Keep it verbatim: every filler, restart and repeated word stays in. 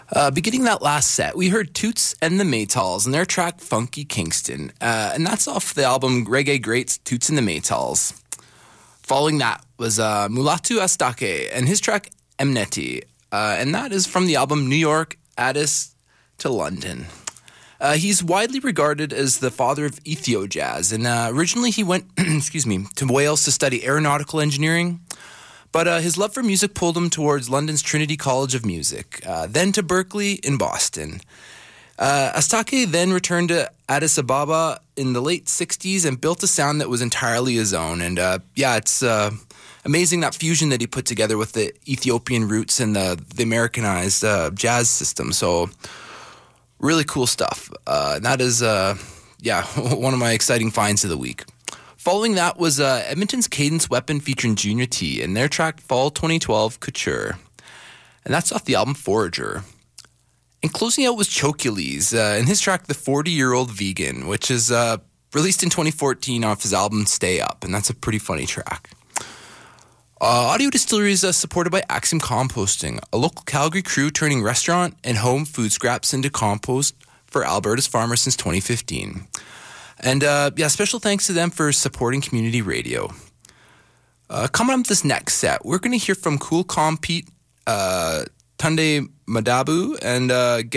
Uh, beginning that last set, we heard Toots and the Maytals and their track Funky Kingston. Uh, and that's off the album Reggae Greats, Toots and the Maytals. Following that was uh, Mulatu Astake and his track Emneti. Uh, and that is from the album New York, Addis to London. Uh, he's widely regarded as the father of Ethio jazz. And uh, originally he went, excuse me, to Wales to study aeronautical engineering. But uh, his love for music pulled him towards London's Trinity College of Music, uh, then to Berkeley in Boston. Uh, Astake then returned to Addis Ababa in the late sixties and built a sound that was entirely his own. And uh, yeah, it's uh, amazing that fusion that he put together with the Ethiopian roots and the, the Americanized uh, jazz system. So really cool stuff. Uh, that is, uh, yeah, one of my exciting finds of the week. Following that was uh, Edmonton's Cadence Weapon featuring Junior T and their track Fall twenty twelve Couture. And that's off the album Forager. And closing out was Chocules uh, and his track The forty-Year-Old Vegan, which is uh, released in twenty fourteen off his album Stay Up. And that's a pretty funny track. Uh, Audio Distillery is uh, supported by Axiom Composting, a local Calgary crew turning restaurant and home food scraps into compost for Alberta's farmers since twenty fifteen. And, uh, yeah, special thanks to them for supporting community radio. Uh, coming up this next set, we're going to hear from Cool Calm Pete, uh, Tunde Madabu, and uh,